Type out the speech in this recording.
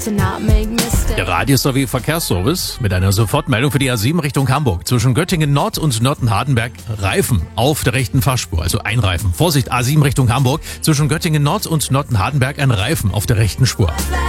Der Radio-Sowie Verkehrsservice mit einer Sofortmeldung für die A7 Richtung Hamburg. Zwischen Göttingen Nord und Nörten-Hardenberg Reifen auf der rechten Fahrspur, also ein Reifen. Vorsicht, A7 Richtung Hamburg. Zwischen Göttingen Nord und Nörten-Hardenberg ein Reifen auf der rechten Spur.